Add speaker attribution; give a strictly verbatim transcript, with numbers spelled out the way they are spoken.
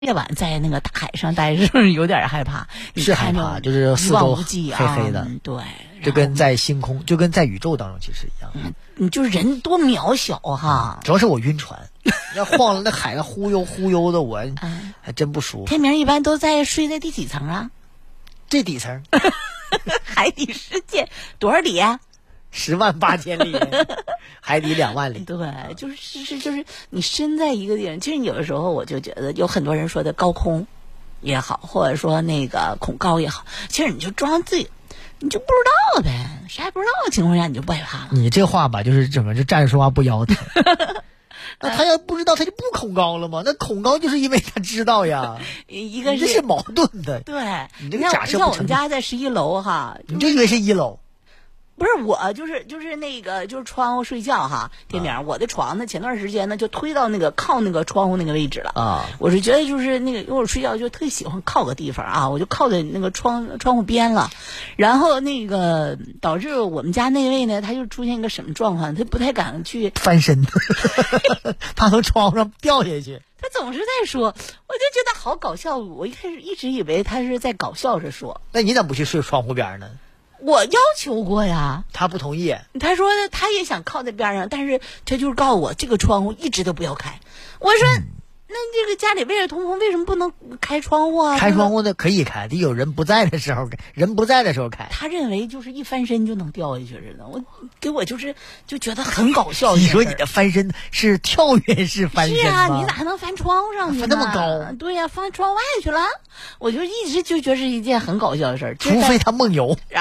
Speaker 1: 夜晚在那个大海上待着有点害怕，
Speaker 2: 是害怕，就是四周黑黑的，
Speaker 1: 啊、对，
Speaker 2: 就跟在星空，就跟在宇宙当中其实一样。
Speaker 1: 嗯，你就是人多渺小哈。
Speaker 2: 主要是我晕船，要晃了那海上忽悠忽悠的，我还真不舒服。
Speaker 1: 天明一般都在睡在第几层啊？
Speaker 2: 最底层。
Speaker 1: 海底世界多少里啊？
Speaker 2: 十万八千里，海底两万里。
Speaker 1: 对，就是是就是你身在一个地方，其实有的时候我就觉得，有很多人说的高空也好，或者说那个恐高也好，其实你就装自己，你就不知道呗，啥也不知道的情况下你就不害怕了。
Speaker 2: 你这话吧，就是怎么就站着说话不腰疼。那他要不知道，他就不恐高了吗？那恐高就是因为他知道呀。
Speaker 1: 一个是
Speaker 2: 这是矛盾的。
Speaker 1: 对，
Speaker 2: 你这个假设不成立。
Speaker 1: 像我们家在十一楼哈，
Speaker 2: 你就以为是一楼。
Speaker 1: 不是我，就是就是那个就是窗户睡觉哈，天明、啊，我的床呢，前段时间呢就推到那个靠那个窗户那个位置了啊。我是觉得就是那个，因为我睡觉就特喜欢靠个地方啊，我就靠在那个窗窗户边了，然后那个导致我们家那位呢，他就出现一个什么状况，他不太敢去
Speaker 2: 翻身，怕从窗户上掉下去。
Speaker 1: 他总是在说，我就觉得好搞笑。我一开始一直以为他是在搞笑着说。
Speaker 2: 那你怎么不去睡窗户边呢？
Speaker 1: 我要求过呀，
Speaker 2: 他不同意。
Speaker 1: 他说他也想靠在边上，但是他就是告诉我这个窗户一直都不要开。我说、嗯、那这个家里为了通风，为什么不能开窗户啊？
Speaker 2: 开窗户的可以开，得有人不在的时候，人不在的时候开。
Speaker 1: 他认为就是一翻身就能掉下去似的，我给我就是就觉得很搞笑。
Speaker 2: 你说你的翻身是跳跃式翻身吗？
Speaker 1: 是啊，你咋还能翻窗户上去呢？
Speaker 2: 翻那么高？
Speaker 1: 对呀、啊，翻窗外去了。我就一直就觉得是一件很搞笑的事儿，
Speaker 2: 除非他梦游。